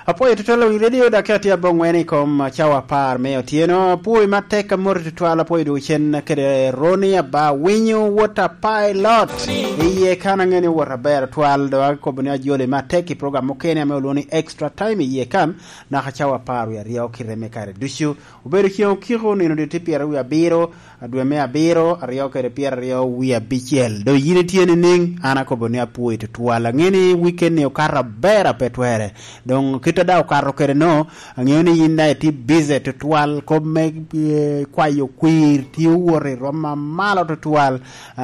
Apoyo tutolo radio da kati ya bongweni kom chawa par meo tieno pui mateka mori tutwala apoyo duchen kede roni ba winyu water pilot iye kana ngeni water bear twal do ko bani ajole mateki program mokene ameoloni extra time iye kan na chawa par ya rio kireme kare dushu uberu kio kiro ni no tipi ya wi biro adwe me abiro rio kere pier rio wi abichiel do yine tiene ning ana ko bani apoyo tutwala ngeni weekend ne okara bera petwere don kita da okaro kere no ngeni yinda ti busy tutwal ko me kwayo kwir ti wore roma malo tutwal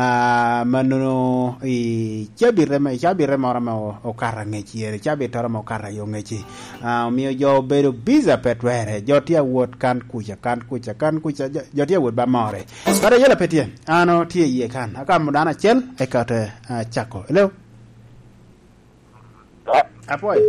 mano i chabire rama okara ngechiere chabire rama okara yo ngechi miyo jo bedo busy petwere jotia wot kan kucha jotia wot ba more bara yela petie ano tie ye kan aka mudana chel ekate chako hello apoy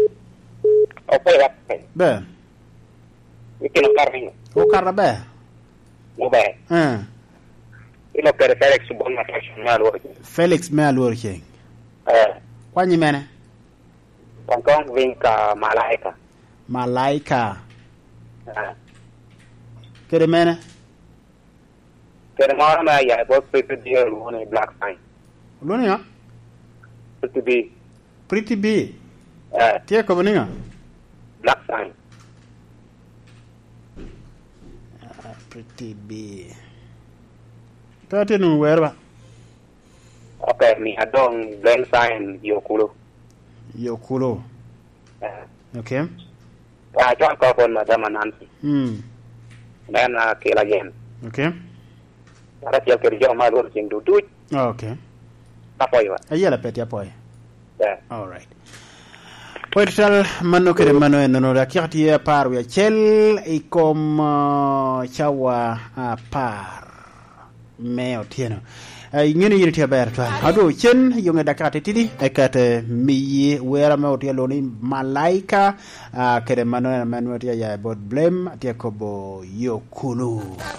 be Iki no carrinho. O carro be No be. Ilo per Felix bon ma professional work. Felix me alor king. Kwani mene? Kong vinka Malaika. Kere mene? Kere mara ma ya bo pretty dear one black sign. Loni ya? Pretty B. Tie ko boninga? Black sign. Pretty B. Tati nu werba. Okay, mi adong blend sign Yokulo. Okay. John Coffin Madam Nancy. Then kill again. Okay. That's your career, my work in do it. Okay. Apoyo. Ayala peti apoyo. Yeah. All right. Poital mano kere mano enono da kirti ya par ya chel ikom chawa par meo tieno ngene yiri tia bertwa ado chen yonge dakate tidi ekate miyi wera meo tia loni Malaika kere mano tia ya bod blame tia kobo Yokulu.